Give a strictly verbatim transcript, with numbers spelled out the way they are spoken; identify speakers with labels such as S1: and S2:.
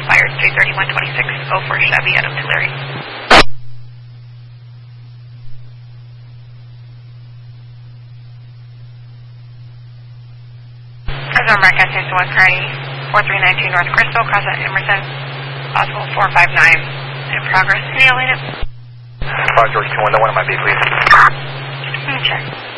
S1: expired three thirty-one twenty-six, oh four Chevy out of Tulare. Arizona broadcasting to West Kearney, four three nine two North Crystal, cross at Emerson, possible four five nine, in progress. Can you lane it?
S2: five George two one, the one on my B, please.
S1: Check.